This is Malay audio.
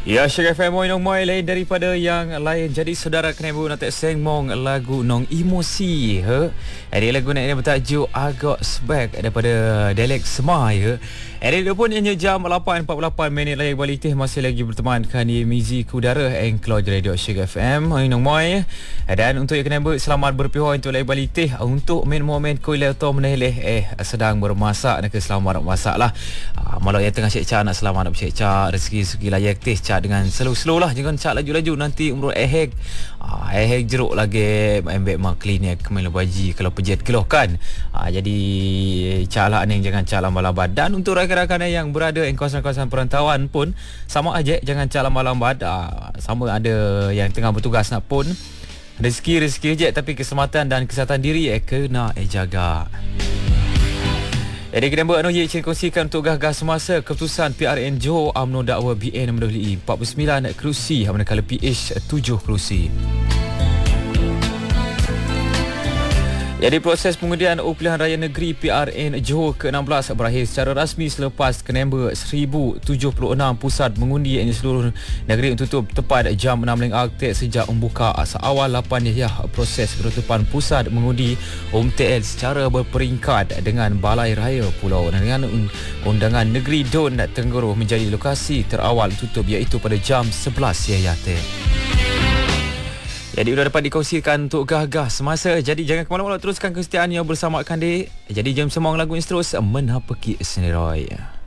Ya, Syek FM Nong Moy lain daripada yang lain. Jadi saudara kena ibu nak seng mong lagu Nong Emosi. Ada lagu nak bertajuk Agak Sebek daripada Delek Sema ya. Ada pun hanya jam 8.48 minit lagi kualiti masih lagi bertemankan di Mizi Kudara Engklau Radio Syek FM Nong Moy. Dan untuk yang kena ibu selamat berpihak untuk lagi kualiti untuk momen kuliah atau meneleh sedang bermasak nak selamat masak lah. Malah yang tengah syek nak selamat nak syek rezeki layak teh dengan slow-slow lah, jangan cak laju-laju nanti umur ehek jeruk lagi embek mak klinik kemelu baji kalau pejet keluh kan. Jadi cak lah ni jangan cak lambat-lambat. Dan untuk rakan-rakan yang berada di kawasan-kawasan perantauan pun sama aja jangan cak lambat-lambat. Sama ada yang tengah bertugas nak pun rezeki je, tapi keselamatan dan kesihatan diri kena jaga. Jadi kita buat anoyi ingin kongsikan untuk gah-gah semasa keputusan PRN Johor UMNO dakwa BN mendahului 49 kerusi manakala PH 7 kerusi. Jadi proses pengundian pilihan raya negeri PRN Johor ke-16 berakhir secara rasmi selepas Kenembur 1076 pusat mengundi yang seluruh negeri tutup tepat jam 6 aktif sejak membuka seawal 8 proses penutupan pusat mengundi UMTL secara berperingkat dengan Balai Raya Pulau dengan undangan negeri Don Tenggoroh menjadi lokasi terawal tutup iaitu pada jam 11 siang. Jadi sudah dapat dikongsikan untuk gah-gah semasa. Jadi jangan ke mana-mana, teruskan kesetiaan yang bersama Kande. Jadi jam semang lagu ini terus menapaki sendiri.